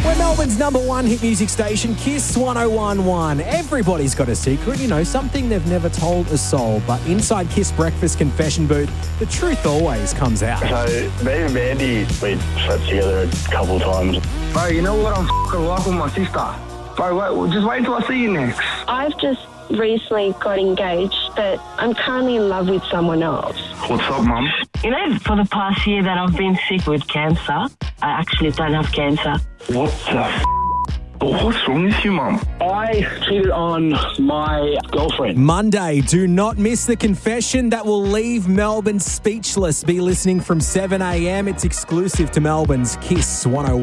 We're Melbourne's #1 hit music station, Kiss 101.1. Everybody's got a secret, something they've never told a soul. But inside Kiss Breakfast Confession Booth, the truth always comes out. So, me and Mandy, we slept together a couple of times. Bro, you know what I'm like with my sister? Bro, just wait till I see you next. I've just recently got engaged, but I'm currently in love with someone else. What's up, Mum? For the past year that I've been sick with cancer, I actually don't have cancer. What the What's wrong with you, Mum? I cheated on my girlfriend. Monday, do not miss the confession that will leave Melbourne speechless. Be listening from 7 a.m. It's exclusive to Melbourne's Kiss 101.